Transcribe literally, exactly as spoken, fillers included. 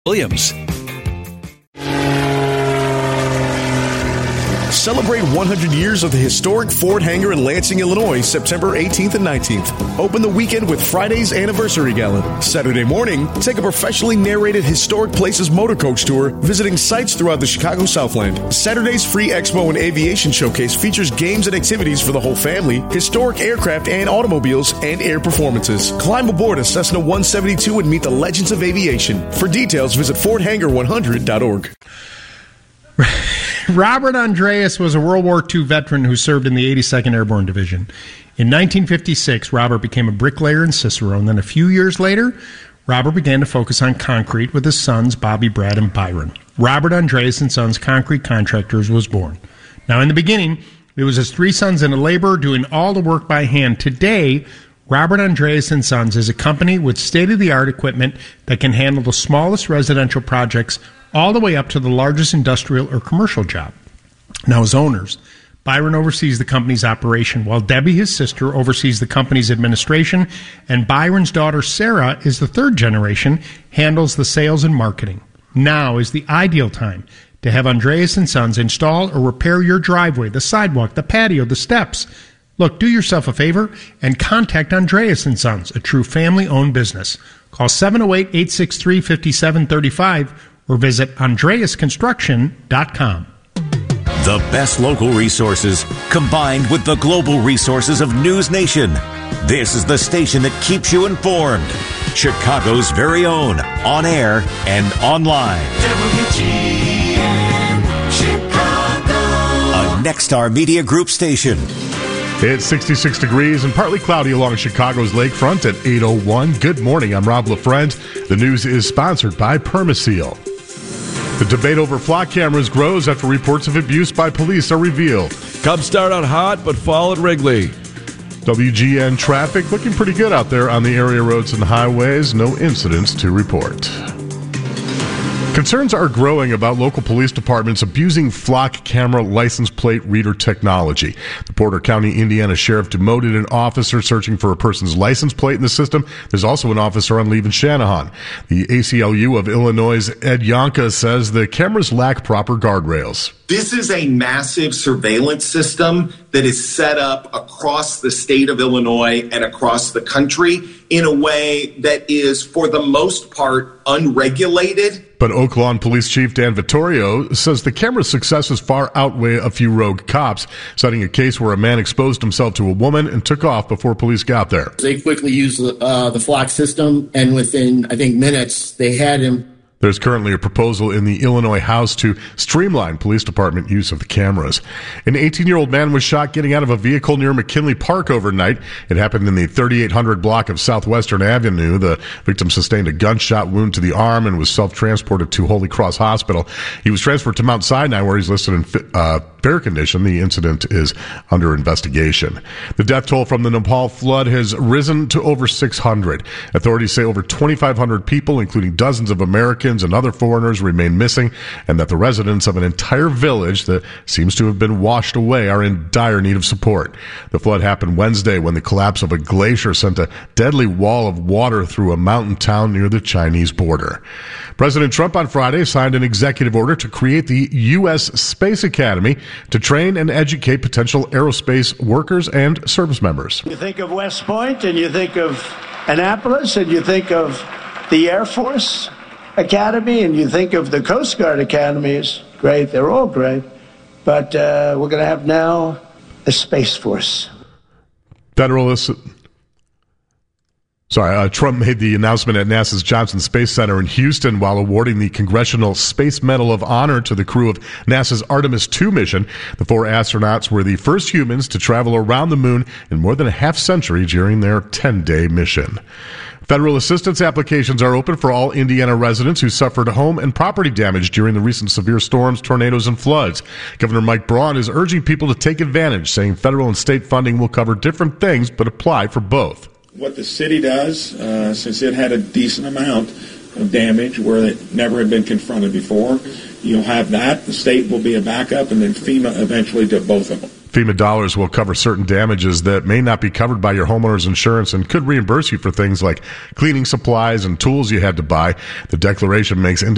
Williams. Celebrate one hundred years of the historic Ford hangar in Lansing, Illinois, September eighteenth and nineteenth. Open the weekend with Friday's Anniversary Gala. Saturday morning, take a professionally narrated Historic Places motor coach tour, visiting sites throughout the Chicago Southland. Saturday's free Expo and Aviation Showcase features games and activities for the whole family, historic aircraft and automobiles, and air performances. Climb aboard a Cessna one seventy-two and meet the legends of aviation. For details, visit ford hanger one hundred dot org. Robert Andreas was a World War Two veteran who served in the eighty-second Airborne Division. In nineteen fifty-six, Robert became a bricklayer in Cicero, and then a few years later, Robert began to focus on concrete with his sons, Bobby, Brad, and Byron. Robert Andreas and Sons Concrete Contractors was born. Now, in the beginning, it was his three sons and a laborer doing all the work by hand. Today, Robert Andreas and Sons is a company with state-of-the-art equipment that can handle the smallest residential projects all the way up to the largest industrial or commercial job. Now, as owners, Byron oversees the company's operation, while Debbie, his sister, oversees the company's administration, and Byron's daughter, Sarah, is the third generation, handles the sales and marketing. Now is the ideal time to have Andreas and Sons install or repair your driveway, the sidewalk, the patio, the steps. Look, do yourself a favor and contact Andreas and Sons, a true family-owned business. Call seven oh eight, eight six three, five seven three five or visit andreas construction dot com. The best local resources combined with the global resources of News Nation. This is the station that keeps you informed. Chicago's very own, on air and online. W G N Chicago. A Nexstar Media Group station. It's sixty-six degrees and partly cloudy along Chicago's lakefront at eight oh one. Good morning, I'm Rob LaFrent. The news is sponsored by Permaseal. The debate over flock cameras grows after reports of abuse by police are revealed. Cubs start out hot, but fall at Wrigley. W G N traffic looking pretty good out there on the area roads and highways. No incidents to report. Concerns are growing about local police departments abusing flock camera license plate reader technology. The Porter County, Indiana sheriff demoted an officer searching for a person's license plate in the system. There's also an officer on leave in Shanahan. The A C L U of Illinois' Ed Yonka says the cameras lack proper guardrails. This is a massive surveillance system that is set up across the state of Illinois and across the country in a way that is, for the most part, unregulated. But Oak Lawn Police Chief Dan Vittorio says the camera's successes far outweigh a few rogue cops, citing a case where a man exposed himself to a woman and took off before police got there. They quickly used uh, the flock system, and within, I think, minutes, they had him. There's currently a proposal in the Illinois House to streamline police department use of the cameras. An eighteen-year-old man was shot getting out of a vehicle near McKinley Park overnight. It happened in the thirty-eight hundred block of Southwestern Avenue. The victim sustained a gunshot wound to the arm and was self-transported to Holy Cross Hospital. He was transferred to Mount Sinai, where he's listed in uh, fair condition. The incident is under investigation. The death toll from the Nepal flood has risen to over six hundred. Authorities say over twenty-five hundred people, including dozens of Americans and other foreigners, remain missing, and that the residents of an entire village that seems to have been washed away are in dire need of support. The flood happened Wednesday when the collapse of a glacier sent a deadly wall of water through a mountain town near the Chinese border. President Trump on Friday signed an executive order to create the U S Space Academy to train and educate potential aerospace workers and service members. You think of West Point, and you think of Annapolis, and you think of the Air Force Academy, and you think of the Coast Guard academies. Great, they're all great. But uh, we're going to have now a Space Force. Federalists. Sorry, uh, Trump made the announcement at NASA's Johnson Space Center in Houston while awarding the Congressional Space Medal of Honor to the crew of NASA's Artemis two mission. The four astronauts were the first humans to travel around the moon in more than a half century during their ten-day mission. Federal assistance applications are open for all Indiana residents who suffered home and property damage during the recent severe storms, tornadoes, and floods. Governor Mike Braun is urging people to take advantage, saying federal and state funding will cover different things but apply for both. What the city does, uh, since it had a decent amount of damage where it never had been confronted before, you'll have that. The state will be a backup, and then FEMA eventually did both of them. FEMA dollars will cover certain damages that may not be covered by your homeowner's insurance and could reimburse you for things like cleaning supplies and tools you had to buy. The declaration makes